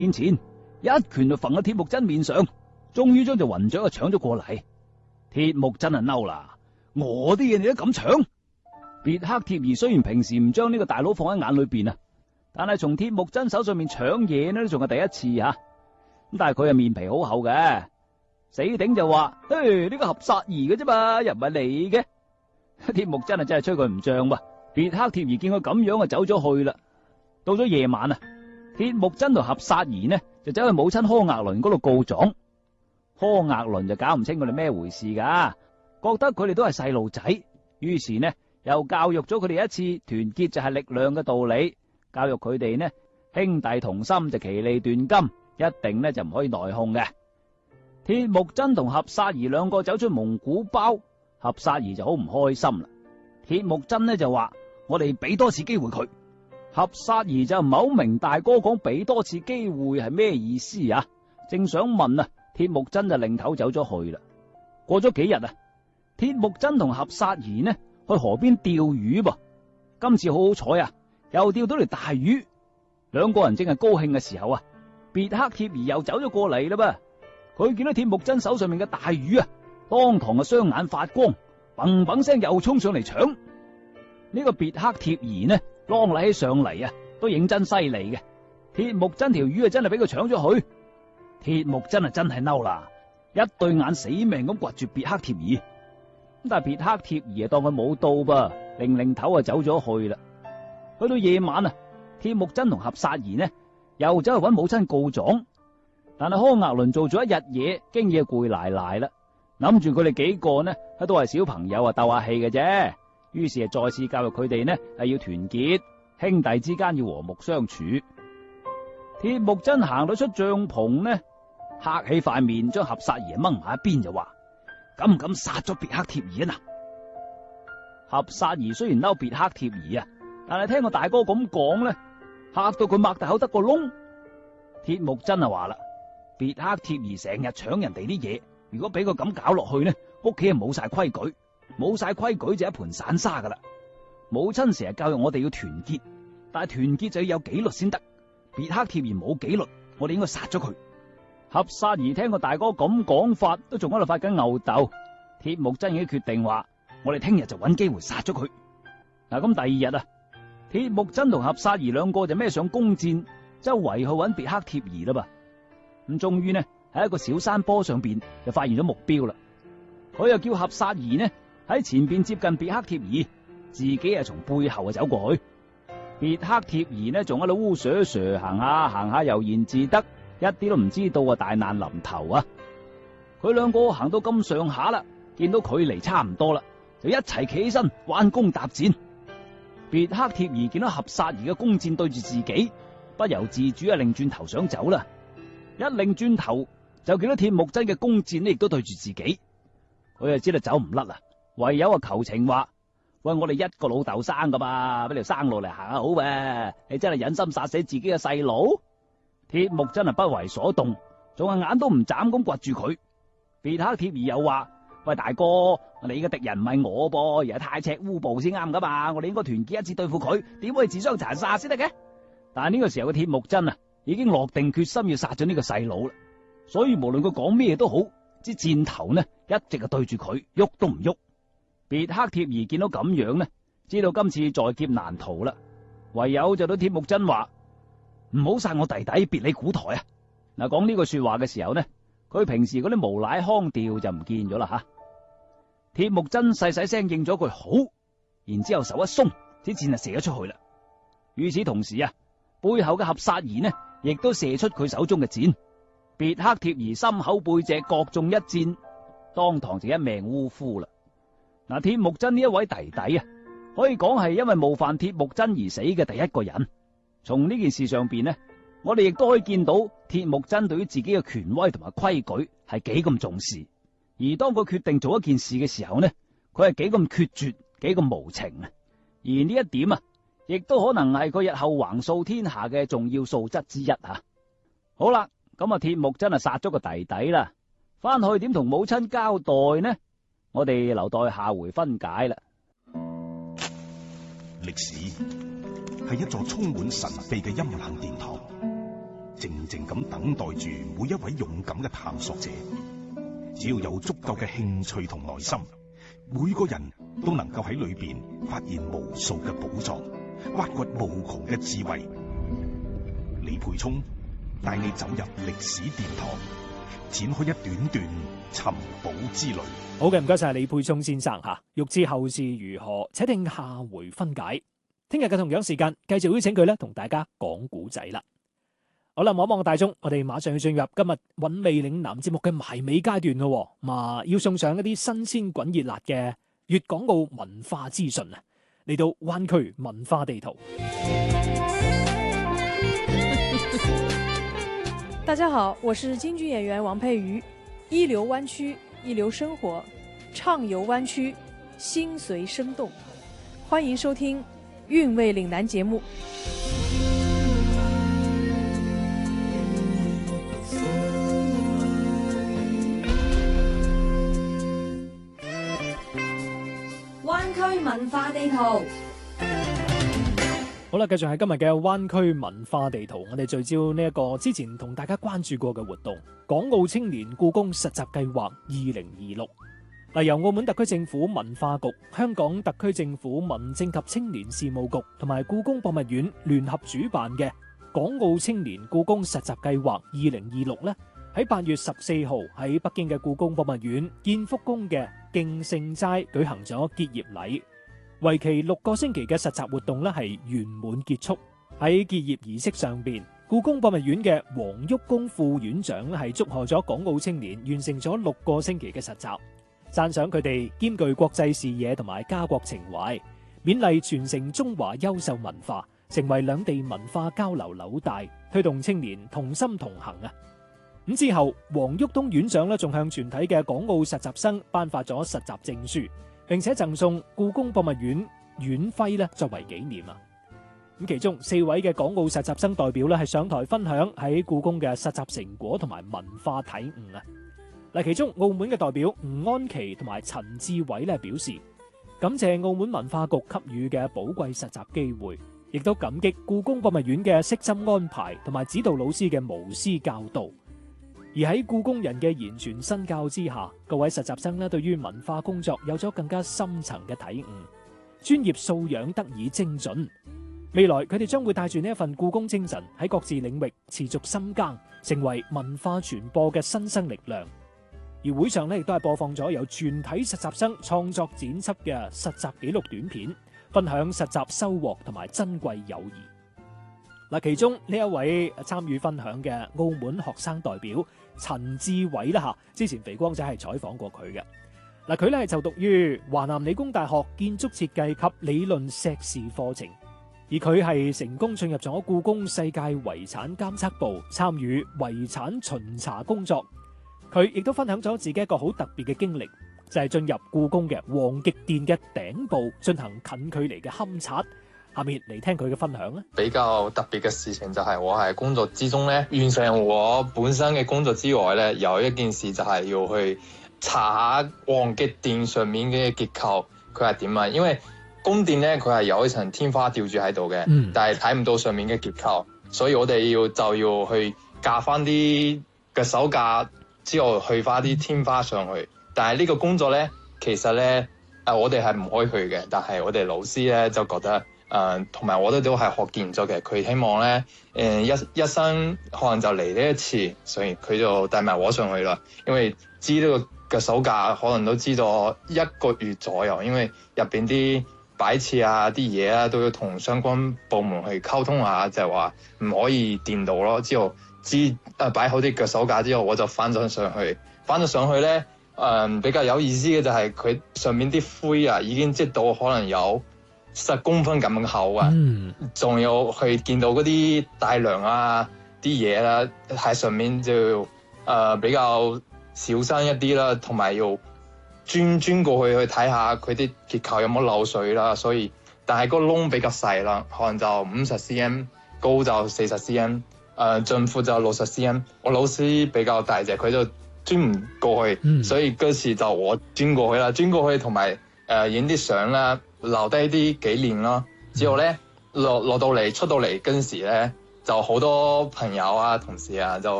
面前，一拳就揈喺鐵木真面上，終於將隻雲雀搶咗過嚟。鐵木真係嬲啦，我啲嘢你都咁搶？別克貼兒雖然平時唔將呢個大佬放喺眼裏邊啊，但係從鐵木真手上面搶嘢呢，都仲係第一次吓。咁但係佢係面皮好厚嘅，死頂就話：嘿，呢個合薩兒嘅啫嘛，又唔係你嘅。鐵木真係真係吹佢唔脹噃。別克貼兒見佢咁樣啊，走咗去啦。到咗夜晚啊，鐵木真同合薩兒呢就走去母親柯額倫嗰度告狀。柯額倫就搞唔清佢哋咩回事噶，覺得佢哋都係細路仔，於是呢又教育咗佢哋一次團結就係力量嘅道理，教育佢哋呢兄弟同心就其利斷金，一定呢就唔可以內訌嘅。鐵木真同合薩兒兩個走出蒙古包，合薩兒就好唔開心啦。鐵木真呢就話：我哋俾多次機會佢。合薩兒就唔係好明大哥講俾多次機會係咩意思啊？正想問啊，鐵木真就擰頭走咗去啦。過咗幾日啊，鐵木真同合薩兒呢去河邊釣魚噃。今次好好彩啊，又釣到條大魚。兩個人正係高興嘅時候啊，別克貼兒又走咗過嚟啦噃。佢見到鐵木真手上面嘅大魚啊，當堂啊雙眼發光，砰砰聲又衝上嚟搶。呢個別克貼兒呢，啷禮起上嚟啊，都認真犀利嘅。鐵木真條魚啊，真係俾佢搶咗去。鐵木真啊，真係嬲啦，一對眼死命咁掘住別克貼兒。咁但係別克貼兒啊，當佢冇到噃，擰頭啊走咗去啦。去到夜晚啊，鐵木真同合薩兒呢又走去搵母親告狀，但係柯額倫做咗一日嘢，經已攰賴賴啦，諗住佢哋幾個呢都係小朋友啊，鬥下氣嘅啫。於是再次教育佢哋呢係要團結，兄弟之間要和睦相處。鐵木真行到出帳篷呢，黑起塊面，將合薩兒掹埋一邊就話：敢唔敢殺咗別克貼兒啊？嗱，合薩兒雖然嬲別克貼兒啊，但係聽個大哥咁講呢，嚇到佢擘大口得個窿。鐵木真啊話啦：別克貼兒成日搶人哋啲嘢，如果俾佢咁搞落去呢，屋企啊冇晒規矩。冇晒規矩就一盤散沙噶啦。母親成日教育我哋要團結，但係團結就要有紀律先得。別克貼兒冇紀律，我哋應該殺咗佢。合薩兒聽個大哥咁講法，都仲喺度發緊吽哣。鐵木真已經決定話：我哋聽日就揾機會殺咗佢。嗱，咁第二日啊，鐵木真同合薩兒兩個就孭上弓箭，周圍去揾別克貼兒啦噃。咁終於呢喺一個小山坡上邊就發現咗目標啦。佢又叫合薩兒呢喺前邊接近別克貼兒，自己啊從背後啊走過去。別克貼兒呢仲喺度烏蛇蛇行下行下，悠然自得，一啲都唔知道啊大難臨頭啊！佢兩個行到咁上下啦，見到距離差唔多啦，就一齊企起身彎弓搭箭。別克貼兒見到合薩兒嘅弓箭對住自己，不由自主啊擰轉頭想走啦。一擰轉頭就見到鐵木真嘅弓箭呢亦都對住自己，佢就知道走唔甩啦。唯有啊求情話：喂，我哋一個老豆生噶嘛，俾條生路嚟行下好咩？你真係忍心殺死自己嘅細佬？鐵木真係不為所動，仲係眼都唔眨咁掘住佢。別克貼兒又話：喂，大哥，你嘅敵人唔係我噃，而係太赤烏部先啱噶嘛，我哋應該團結一致對付佢，點可以自相殘殺先得嘅？但係呢個時候嘅鐵木真啊，已經落定決心要殺咗呢個細佬啦，所以無論佢講咩都好，支箭頭呢一直係對住佢，喐都唔喐。別克貼兒見到咁樣呢，知道今次在劫難逃啦，唯有就對鐵木真話：唔好殺我弟弟，別理古台啊！嗱，講呢個說話嘅時候呢，佢平時嗰啲無賴腔調就唔見咗啦吓。鐵木真細細聲應咗句好，然之後手一鬆，啲箭就射咗出去啦。與此同時啊，背後嘅合薩兒呢，亦都射出佢手中嘅箭。別克貼兒心口背脊各中一箭，當堂就一命嗚呼啦。嗱，鐵木真呢一位弟弟啊，可以講係因為冒犯鐵木真而死嘅第一個人。從呢件事上邊呢，我哋亦都可以見到鐵木真對於自己嘅權威同埋規矩係幾咁重視。而當佢決定做一件事嘅時候呢，佢係幾咁決絕，幾咁無情啊。而呢一點啊，亦都可能係佢日後橫掃天下嘅重要素質之一吓。好啦，咁啊，鐵木真係殺咗個弟弟啦，翻去點同母親交代呢？我哋留待下回分解啦。 歷史係一座充滿神秘嘅陰冷殿堂， 靜靜咁等待住每一位勇敢嘅探索者。只要有足夠嘅興趣同耐心，每個人都能夠喺裏邊發現無數嘅寶藏，挖掘無窮嘅智慧。李沛聰帶你走入歷史殿堂，展開一段段尋寶之旅。 好嘅，唔該晒李沛聰先生吓。欲知後事如何，且聽下回分解。聽日嘅同樣時間，繼續邀請佢咧同大家講古仔啦。好啦，望一望大鐘，我哋馬上要進入今日韻味嶺南節目嘅埋尾階段咯。要送上一啲新鮮滾熱辣嘅粵港澳文化資訊啊！嚟到灣區文化地圖。 大家好，我是京劇演員王佩瑜。一流灣區，一流生活，暢遊灣區，心隨生動。歡迎收聽韻味嶺南節目。 灣區文化地圖。 好啦，繼續係今日嘅灣區文化地圖，我哋聚焦呢一個之前同大家關注過嘅活動——港澳青年故宮實習計劃2026。由澳門特區政府文化局、香港特區政府民政及青年事務局同埋故宮博物院聯合主辦嘅港澳青年故宮實習計劃2026呢，喺8月14號喺北京嘅故宮博物院建福宮嘅敬聖齋舉行咗結業禮。為期6個星期嘅實習活動咧係圓滿結束。喺結業儀式上邊，故宮博物院嘅黃旭公副院長咧係祝賀咗港澳青年完成咗6個星期嘅實習，讚賞佢哋兼具國際視野同埋家國情懷，勉勵傳承中華優秀文化，成為兩地文化交流紐帶，推動青年同心同行啊！咁之後，黃旭東院長咧仲向全體嘅港澳實習生頒發咗實習證書，並且贈送故宮博物院院徽咧作為紀念啊！咁其中4位嘅港澳實習生代表咧係上台分享喺故宮嘅實習成果同埋文化體悟啊！其中澳門嘅代表吳安琪同埋陳志偉咧表示，感謝澳門文化局給予嘅寶貴實習機會，亦都感激故宮博物院嘅悉心安排同埋指導老師嘅無私教導。而喺故宮人嘅言傳身教之下，各位實習生咧對於文化工作有咗更加深層嘅體悟，專業素養得以精進。未來佢哋將會帶住呢一份故宮精神喺各自領域持續深耕，成為文化傳播嘅新生力量。而會上亦都係播放咗由全體實習生創作剪輯嘅實習紀錄短片，分享實習收穫同埋珍貴友誼。其中呢一位參與分享嘅澳門學生代表陳志偉啦，之前肥光仔係採訪過佢嘅。佢咧係就讀於華南理工大學建築設計及理論碩士課程，而佢係成功進入咗故宮世界遺產監測部，參與遺產巡查工作。佢亦都分享咗自己一個好特別嘅經歷，就係進入故宮嘅皇極殿嘅頂部進行近距離嘅勘察。下面嚟聽佢嘅分享啦。 比較特別嘅事情就係我喺工作之中咧，完成我本身嘅工作之外咧，有一件事就係要去查下皇極殿上面嘅結構佢係點啊。因為宮殿咧佢係有一層天花吊住喺度嘅，但係睇唔到上面嘅結構，所以我哋就要去架翻啲嘅手架之後去翻啲天花上去。但係呢個工作咧，其實咧我哋係唔可以去嘅，但係我哋老師咧就覺得。同埋我哋都係學建築嘅，佢希望咧一生可能就嚟呢一次，所以佢就帶埋我上去啦。因為知呢個手架可能都知道1個月左右，因為入邊啲擺設啊啲嘢啊都要同相關部門去溝通下，就係話唔可以掂到咯。之後擺好啲腳手架之後，我就翻咗上去。翻咗上去咧，比較有意思嘅就係佢上面啲灰啊已經積到可能有10公分咁厚啊，仲有去見到嗰啲大梁啊啲嘢啦，喺上面就比較小心一啲啦，同埋要鑽過去睇下佢啲結構有冇漏水啦。所以但係個窿比較細啦，可能就50 cm， 高就40 cm， 進闊就60 cm。我老師比較大隻，佢就鑽唔過去，所以嗰時就我鑽過去啦，鑽過去同埋影啲相啦，留低啲紀念咯。之後咧落到嚟出到嚟嗰陣時咧， 就好多朋友啊、同事啊就